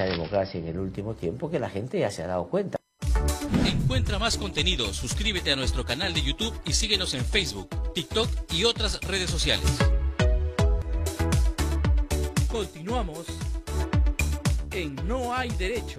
mucha democracia en el último tiempo que la gente ya se ha dado cuenta. Encuentra más contenido, suscríbete a nuestro canal de YouTube y síguenos en Facebook, TikTok y otras redes sociales. Continuamos en No Hay Derecho.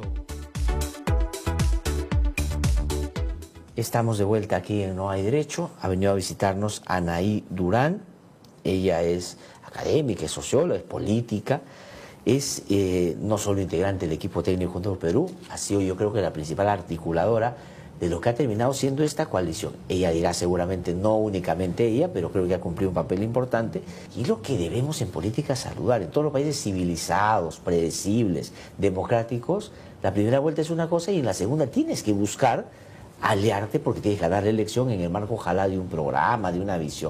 Estamos de vuelta aquí en No Hay Derecho. Ha venido a visitarnos Anaí Durán. Ella es académica, es socióloga, es política. Es no solo integrante del equipo técnico Juntos por Perú, ha sido yo creo que la principal articuladora de lo que ha terminado siendo esta coalición. Ella dirá seguramente no únicamente ella, pero creo que ha cumplido un papel importante. Y lo que debemos en política saludar, en todos los países civilizados, predecibles, democráticos, la primera vuelta es una cosa y en la segunda tienes que buscar aliarte porque tienes que ganar la elección en el marco ojalá de un programa, de una visión.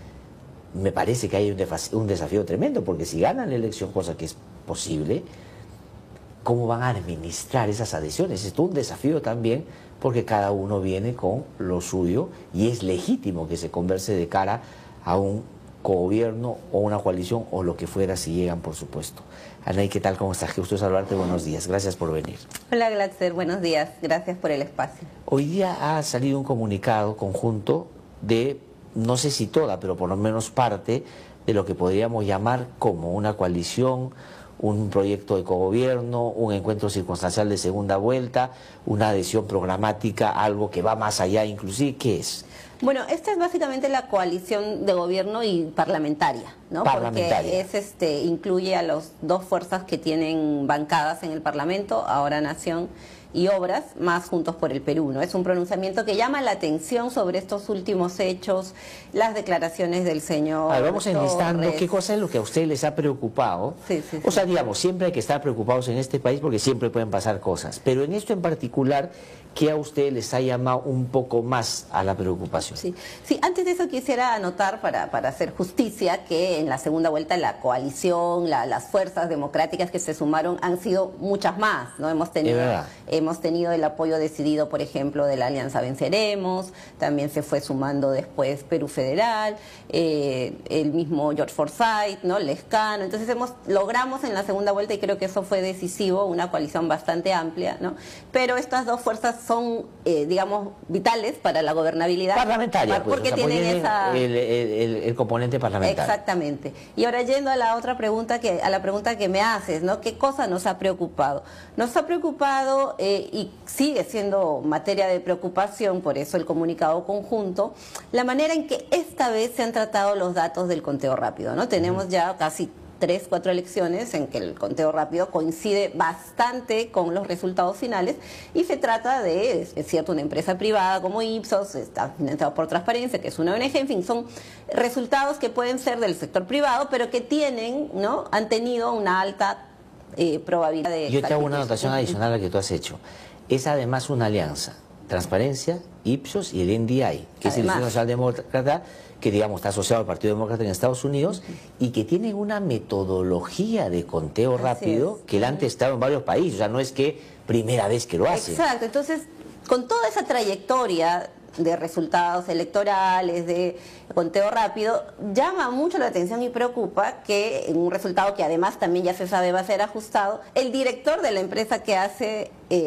Me parece que hay un desafío tremendo porque si ganan la elección, cosa que es posible, ¿cómo van a administrar esas adhesiones? Es todo un desafío también porque cada uno viene con lo suyo y es legítimo que se converse de cara a un cogobierno o una coalición o lo que fuera si llegan, por supuesto. Anaí, ¿qué tal? ¿Cómo estás? Qué gusto saludarte. Buenos días. Gracias por venir. Hola, Glatzer. Buenos días. Gracias por el espacio. Hoy día ha salido un comunicado conjunto de, no sé si toda, pero por lo menos parte de lo que podríamos llamar como una coalición, un proyecto de cogobierno, un encuentro circunstancial de segunda vuelta, una adhesión programática, algo que va más allá inclusive. ¿Qué es? Bueno, esta es básicamente la coalición de gobierno y parlamentaria, ¿no? Parlamentaria. Porque incluye a las dos fuerzas que tienen bancadas en el Parlamento, ahora Nación y Obras, más Juntos por el Perú, ¿no? Es un pronunciamiento que llama la atención sobre estos últimos hechos, las declaraciones del señor A ver, vamos enlistando Torres. qué cosa es lo que a ustedes les ha preocupado. Sí. O sea, digamos, siempre hay que estar preocupados en este país porque siempre pueden pasar cosas. Pero en esto en particular, ¿qué a ustedes les ha llamado un poco más a la preocupación? Sí, antes de eso quisiera anotar para hacer justicia que en la segunda vuelta la coalición, las fuerzas democráticas que se sumaron han sido muchas más, ¿no? Hemos tenido el apoyo decidido, por ejemplo, de la Alianza Venceremos, también se fue sumando después Perú Federal, el mismo George Forsyth, ¿no? Lescano. Entonces logramos en la segunda vuelta, y creo que eso fue decisivo, una coalición bastante amplia, ¿no? Pero estas dos fuerzas son, digamos, vitales para la gobernabilidad. Parlamentaria, pues, porque o sea, tienen esa... el componente parlamentario. Exactamente. Y ahora yendo a la otra pregunta, a la pregunta que me haces, ¿no? ¿Qué cosa nos ha preocupado? Nos ha preocupado y sigue siendo materia de preocupación, por eso el comunicado conjunto, la manera en que esta vez se han tratado los datos del conteo rápido, ¿no? Tenemos ya casi 3, 4 elecciones en que el conteo rápido coincide bastante con los resultados finales y se trata de, es cierto, una empresa privada como Ipsos, está financiado por Transparencia, que es una ONG, en fin, son resultados que pueden ser del sector privado, pero que tienen, ¿no? Han tenido una alta probabilidad de... Yo te hago una anotación adicional a la que tú has hecho. Es además una alianza, Transparencia, Ipsos y el NDI, que es el Instituto Nacional Demócrata, que digamos está asociado al Partido Demócrata en Estados Unidos y que tiene una metodología de conteo rápido que la han testado en varios países, o sea, no es que primera vez que lo hace. Exacto, entonces con toda esa trayectoria de resultados electorales, de conteo rápido, llama mucho la atención y preocupa que en un resultado que además también ya se sabe va a ser ajustado, el director de la empresa que hace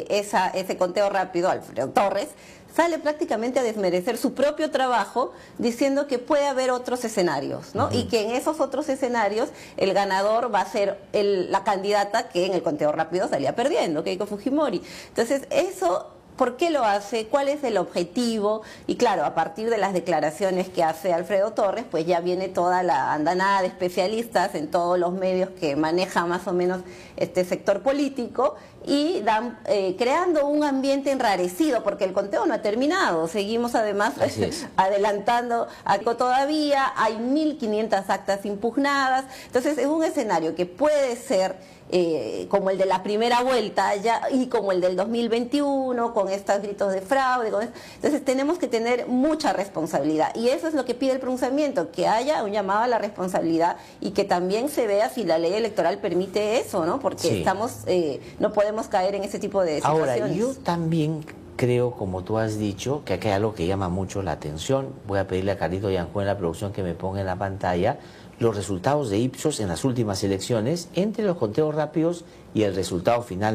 ese conteo rápido, Alfredo Torres, sale prácticamente a desmerecer su propio trabajo diciendo que puede haber otros escenarios, ¿no? Y que en esos otros escenarios el ganador va a ser la candidata que en el conteo rápido salía perdiendo, Keiko Fujimori. Entonces, eso... ¿Por qué lo hace? ¿Cuál es el objetivo? Y claro, a partir de las declaraciones que hace Alfredo Torres, pues ya viene toda la andanada de especialistas en todos los medios que maneja más o menos este sector político y creando un ambiente enrarecido, porque el conteo no ha terminado. Seguimos además adelantando algo todavía, hay 1.500 actas impugnadas. Entonces es un escenario que puede ser... como el de la primera vuelta y como el del 2021 con estos gritos de fraude, entonces tenemos que tener mucha responsabilidad y eso es lo que pide el pronunciamiento, que haya un llamado a la responsabilidad y que también se vea si la ley electoral permite eso, ¿no? Porque no podemos caer en ese tipo de situaciones. Ahora, yo también creo, como tú has dicho, que acá hay algo que llama mucho la atención. Voy a pedirle a Carlito Yanjó en la producción que me ponga en la pantalla los resultados de Ipsos en las últimas elecciones entre los conteos rápidos y el resultado final